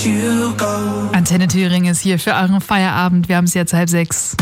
Antenne Thüringen ist hier für euren Feierabend. Wir haben es jetzt 5:30.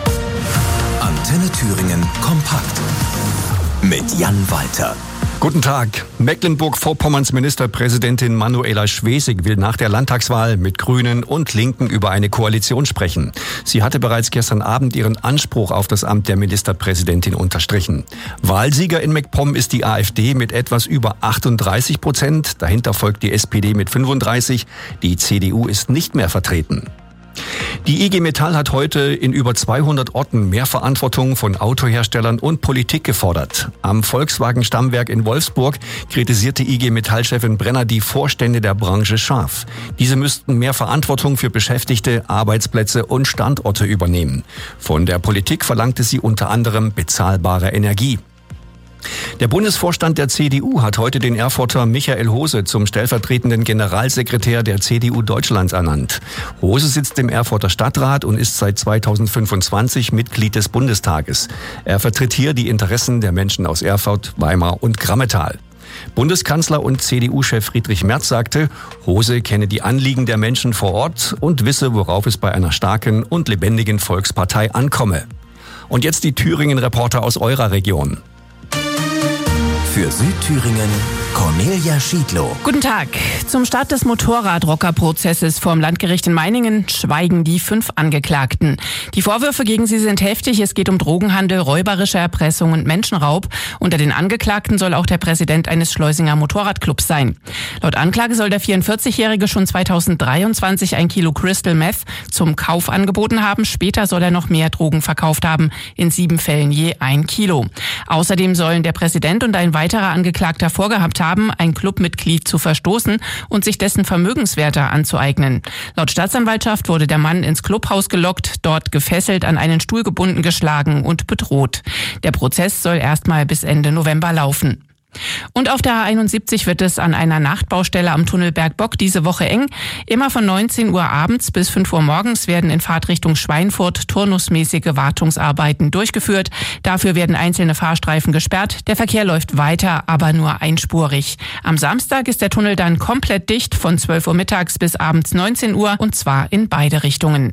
Antenne Thüringen kompakt mit Jan Walter. Guten Tag. Mecklenburg-Vorpommerns Ministerpräsidentin Manuela Schwesig will nach der Landtagswahl mit Grünen und Linken über eine Koalition sprechen. Sie hatte bereits gestern Abend ihren Anspruch auf das Amt der Ministerpräsidentin unterstrichen. Wahlsieger in MacPom ist die AfD mit etwas über 38%. Dahinter folgt die SPD mit 35%. Die CDU ist nicht mehr vertreten. Die IG Metall hat heute in über 200 Orten mehr Verantwortung von Autoherstellern und Politik gefordert. Am Volkswagen-Stammwerk in Wolfsburg kritisierte IG Metall-Chefin Brenner die Vorstände der Branche scharf. Diese müssten mehr Verantwortung für Beschäftigte, Arbeitsplätze und Standorte übernehmen. Von der Politik verlangte sie unter anderem bezahlbare Energie. Der Bundesvorstand der CDU hat heute den Erfurter Michael Hose zum stellvertretenden Generalsekretär der CDU Deutschlands ernannt. Hose sitzt im Erfurter Stadtrat und ist seit 2025 Mitglied des Bundestages. Er vertritt hier die Interessen der Menschen aus Erfurt, Weimar und Grammetal. Bundeskanzler und CDU-Chef Friedrich Merz sagte, Hose kenne die Anliegen der Menschen vor Ort und wisse, worauf es bei einer starken und lebendigen Volkspartei ankomme. Und jetzt die Thüringen-Reporter aus eurer Region. Für Südthüringen Cornelia Schiedlow. Guten Tag. Zum Start des Motorradrocker-Prozesses vorm Landgericht in Meiningen schweigen die 5 Angeklagten. Die Vorwürfe gegen sie sind heftig. Es geht um Drogenhandel, räuberische Erpressung und Menschenraub. Unter den Angeklagten soll auch der Präsident eines Schleusinger Motorradclubs sein. Laut Anklage soll der 44-Jährige schon 2023 1 Kilo Crystal Meth zum Kauf angeboten haben. Später soll er noch mehr Drogen verkauft haben, in 7 Fällen je 1 Kilo. Außerdem sollen der Präsident und ein weiterer Angeklagter vorgehabt haben, ein Clubmitglied zu verstoßen und sich dessen Vermögenswerte anzueignen. Laut Staatsanwaltschaft wurde der Mann ins Clubhaus gelockt, dort gefesselt, an einen Stuhl gebunden, geschlagen und bedroht. Der Prozess soll erstmal bis Ende November laufen. Und auf der A71 wird es an einer Nachtbaustelle am Tunnel Bergbock diese Woche eng. Immer von 19 Uhr abends bis 5 Uhr morgens werden in Fahrtrichtung Schweinfurt turnusmäßige Wartungsarbeiten durchgeführt. Dafür werden einzelne Fahrstreifen gesperrt. Der Verkehr läuft weiter, aber nur einspurig. Am Samstag ist der Tunnel dann komplett dicht von 12 Uhr mittags bis abends 19 Uhr und zwar in beide Richtungen.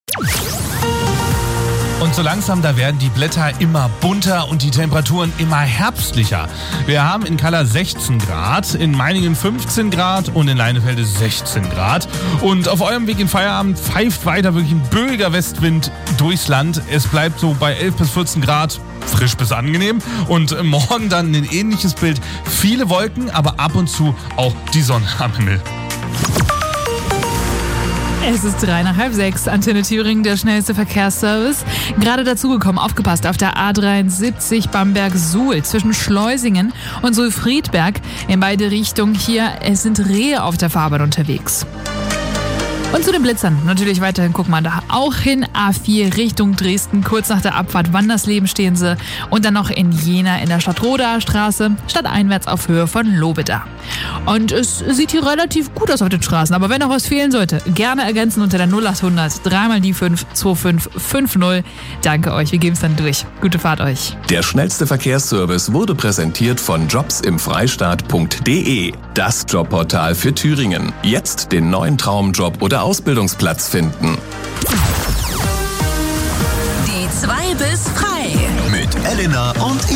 Und so langsam, da werden die Blätter immer bunter und die Temperaturen immer herbstlicher. Wir haben in Kalla 16 Grad, in Meiningen 15 Grad und in Leinefelde 16 Grad. Und auf eurem Weg in Feierabend pfeift weiter wirklich ein böiger Westwind durchs Land. Es bleibt so bei 11 bis 14 Grad, frisch bis angenehm. Und morgen dann ein ähnliches Bild. Viele Wolken, aber ab und zu auch die Sonne am Himmel. Es ist 5:03, Antenne Thüringen, der schnellste Verkehrsservice. Gerade dazugekommen, aufgepasst, auf der A73 Bamberg-Suhl zwischen Schleusingen und Suhl-Friedberg in beide Richtungen hier. Es sind Rehe auf der Fahrbahn unterwegs. Und zu den Blitzern natürlich weiterhin, guck mal da, auch hin A4 Richtung Dresden, kurz nach der Abfahrt Wandersleben stehen sie und dann noch in Jena in der Stadtrodaer Straße, stadteinwärts auf Höhe von Lobeda. Und es sieht hier relativ gut aus auf den Straßen, aber wenn noch was fehlen sollte, gerne ergänzen unter der 0800 3 die 5 2550. Danke euch, wir geben es dann durch. Gute Fahrt euch. Der schnellste Verkehrsservice wurde präsentiert von jobsimfreistaat.de, das Jobportal für Thüringen. Jetzt den neuen Traumjob oder Ausbildungsplatz finden. Die 2 bis frei. Mit Elena und